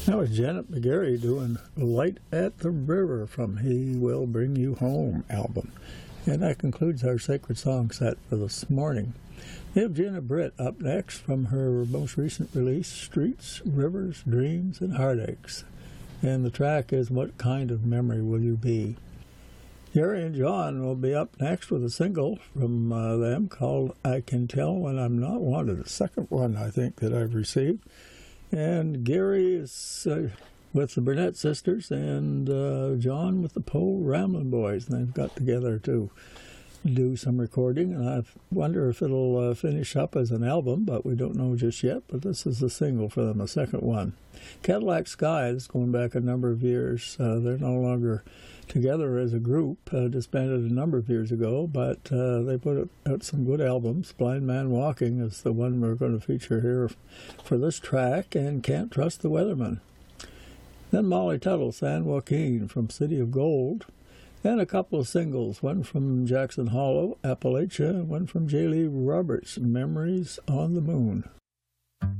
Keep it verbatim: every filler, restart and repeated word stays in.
That was Janet McGarry doing Light at the River from He Will Bring You Home album. And that concludes our Sacred Song set for this morning. We have Gina Britt up next from her most recent release, Streets, Rivers, Dreams, and Heartaches. And the track is What Kind of Memory Will You Be? Gary and John will be up next with a single from uh, them called I Can Tell When I'm Not Wanted, the second one I think that I've received. And Gary is uh, with the Burnett Sisters and uh, John with the Poe Ramblin' Boys. And they've got together to do some recording. And I wonder if it'll uh, finish up as an album, but we don't know just yet. But this is the single for them, the second one. Cadillac Skies, going back a number of years. Uh, they're no longer together as a group, uh, disbanded a number of years ago, but uh, they put out some good albums. Blind Man Walking is the one we're going to feature here for this track, and Can't Trust the Weatherman. Then Molly Tuttle, San Joaquin from City of Gold, and a couple of singles, one from Jackson Hollow, Appalachia, and one from J. Lee Roberts, Memories on the Moon.